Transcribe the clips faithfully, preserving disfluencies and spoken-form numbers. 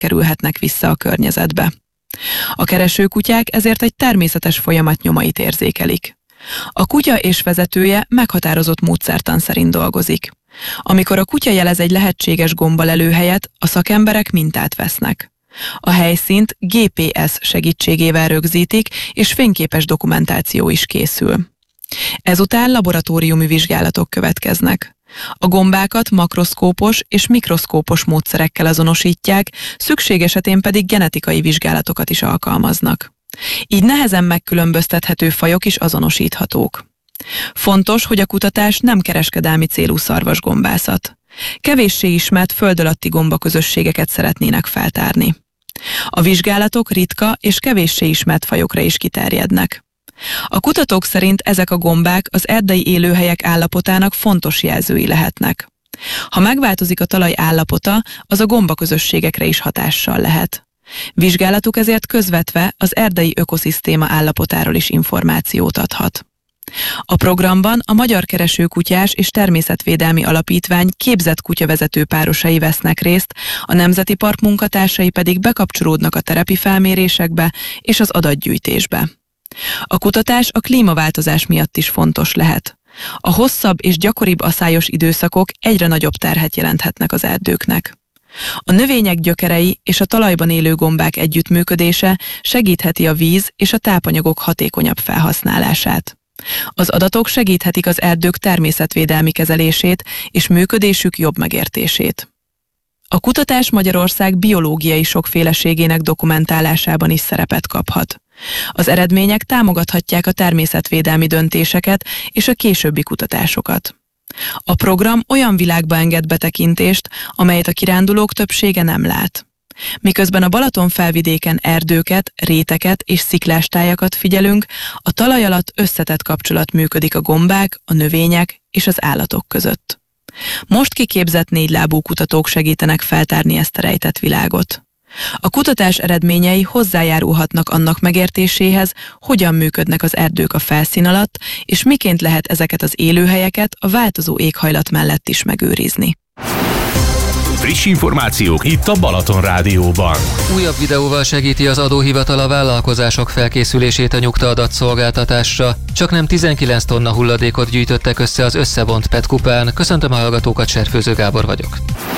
kerülhetnek vissza a környezetbe. A keresőkutyák ezért egy természetes folyamat nyomait érzékelik. A kutya és vezetője meghatározott módszertan szerint dolgozik. Amikor a kutya jelez egy lehetséges gombalelőhelyet, a szakemberek mintát vesznek. A helyszínt gé pé es segítségével rögzítik, és fényképes dokumentáció is készül. Ezután laboratóriumi vizsgálatok következnek. A gombákat makroszkópos és mikroszkópos módszerekkel azonosítják, szükség esetén pedig genetikai vizsgálatokat is alkalmaznak. Így nehezen megkülönböztethető fajok is azonosíthatók. Fontos, hogy a kutatás nem kereskedelmi célú szarvasgombászat. Kevéssé ismert föld alatti gombaközösségeket szeretnének feltárni. A vizsgálatok ritka és kevéssé ismert fajokra is kiterjednek. A kutatók szerint ezek a gombák az erdei élőhelyek állapotának fontos jelzői lehetnek. Ha megváltozik a talaj állapota, az a gombaközösségekre is hatással lehet. Vizsgálatuk ezért közvetve az erdei ökoszisztéma állapotáról is információt adhat. A programban a Magyar Keresőkutyás és Természetvédelmi Alapítvány képzett kutyavezető párosai vesznek részt, a Nemzeti Park munkatársai pedig bekapcsolódnak a terepi felmérésekbe és az adatgyűjtésbe. A kutatás a klímaváltozás miatt is fontos lehet. A hosszabb és gyakoribb aszályos időszakok egyre nagyobb terhet jelenthetnek az erdőknek. A növények gyökerei és a talajban élő gombák együttműködése segítheti a víz és a tápanyagok hatékonyabb felhasználását. Az adatok segíthetik az erdők természetvédelmi kezelését és működésük jobb megértését. A kutatás Magyarország biológiai sokféleségének dokumentálásában is szerepet kaphat. Az eredmények támogathatják a természetvédelmi döntéseket és a későbbi kutatásokat. A program olyan világba enged betekintést, amelyet a kirándulók többsége nem lát. Miközben a Balaton felvidéken erdőket, réteket és sziklástájakat figyelünk, a talaj alatt összetett kapcsolat működik a gombák, a növények és az állatok között. Most kiképzett négylábú kutatók segítenek feltárni ezt a rejtett világot. A kutatás eredményei hozzájárulhatnak annak megértéséhez, hogyan működnek az erdők a felszín alatt, és miként lehet ezeket az élőhelyeket a változó éghajlat mellett is megőrizni. Friss információk itt a Balaton Rádióban. Újabb videóval segíti az adóhivatal a vállalkozások felkészülését a nyugtaadatszolgáltatásra. Csaknem tizenkilenc tonna hulladékot gyűjtöttek össze az összevont pé e té kupán. Köszöntöm a hallgatókat, Serfőző Gábor vagyok.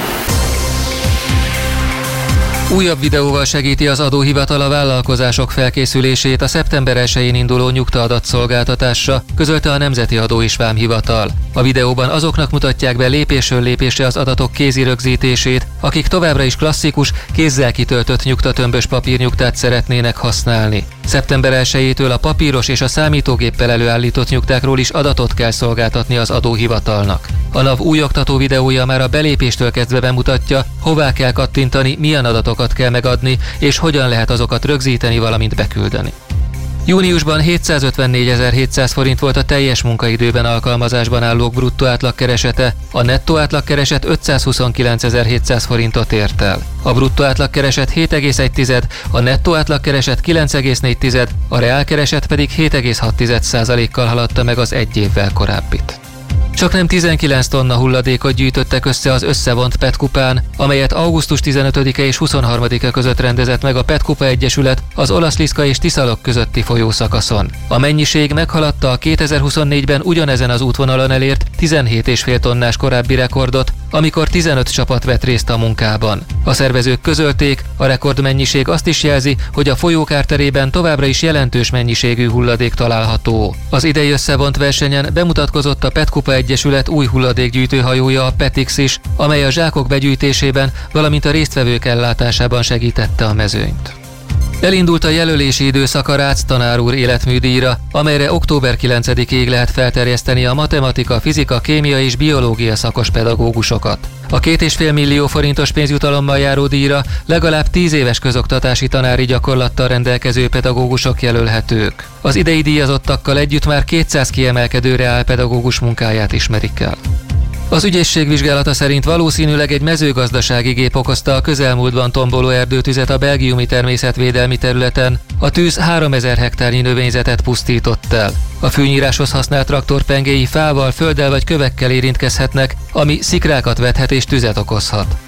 Újabb videóval segíti az adóhivatal a vállalkozások felkészülését a szeptember elsején induló nyugtaadatszolgáltatásra, közölte a Nemzeti Adó és Vámhivatal. A videóban azoknak mutatják be lépésről lépésre az adatok kézi rögzítését, akik továbbra is klasszikus, kézzel kitöltött nyugtatömbös papírnyugtát szeretnének használni. szeptember elsejétől a papíros és a számítógéppel előállított nyugtákról is adatot kell szolgáltatni az adóhivatalnak. A NAV új oktató videója már a belépéstől kezdve bemutatja, hová kell kattintani, milyen adatokat kell megadni, és hogyan lehet azokat rögzíteni, valamint beküldeni. Júniusban hétszázötvennégyezer-hétszáz forint volt a teljes munkaidőben alkalmazásban állók bruttó átlagkeresete, a nettó átlagkereset ötszázhuszonkilencezer-hétszáz forintot ért el. A bruttó átlagkereset hét egész egy, a nettó átlagkereset kilenc egész négy, a reálkereset pedig hét egész hat százalékkal haladta meg az egy évvel korábbit. Csaknem tizenkilenc tonna hulladékot gyűjtöttek össze az összevont pé e té kupán, amelyet augusztus tizenötödike és huszonharmadika között rendezett meg a pé e té kupa Egyesület az Olaszliszka és Tiszalok közötti folyószakaszon. A mennyiség meghaladta a kétezer-huszonnégyben ugyanezen az útvonalon elért tizenhét egész öt tonnás korábbi rekordot, amikor tizenöt csapat vett részt a munkában. A szervezők közölték, a rekordmennyiség azt is jelzi, hogy a folyók árterében továbbra is jelentős mennyiségű hulladék található. Az idei összevont versenyen bemutatkozott a pé e té kupa Egyesület új hulladékgyűjtő hajója, a Petix is, amely a zsákok begyűjtésében, valamint a résztvevők ellátásában segítette a mezőnyt. Elindult a jelölési időszak a Rácz tanár úr életműdíjra, amelyre október kilencedikéig lehet felterjeszteni a matematika, fizika, kémia és biológia szakos pedagógusokat. A két és fél millió forintos pénzjutalommal járó díjra legalább tíz éves közoktatási tanári gyakorlattal rendelkező pedagógusok jelölhetők. Az idei díjazottakkal együtt már kétszáz kiemelkedő reálpedagógus munkáját ismerik el. Az ügyészség vizsgálata szerint valószínűleg egy mezőgazdasági gép okozta a közelmúltban tomboló erdőtüzet a belgiumi természetvédelmi területen. A tűz háromezer hektárnyi növényzetet pusztított el. A fűnyíráshoz használt traktorpengéi fával, földdel vagy kövekkel érintkezhetnek, ami szikrákat vethet és tüzet okozhat.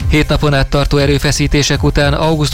Hét napon át tartó erőfeszítések után augusztus